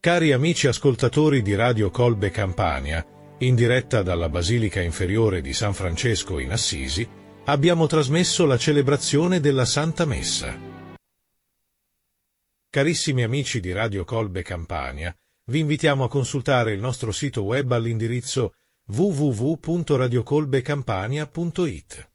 Cari amici ascoltatori di Radio Colbe Campania, in diretta dalla Basilica Inferiore di San Francesco in Assisi, abbiamo trasmesso la celebrazione della Santa Messa. Carissimi amici di Radio Colbe Campania, vi invitiamo a consultare il nostro sito web all'indirizzo www.radiocolbecampania.it.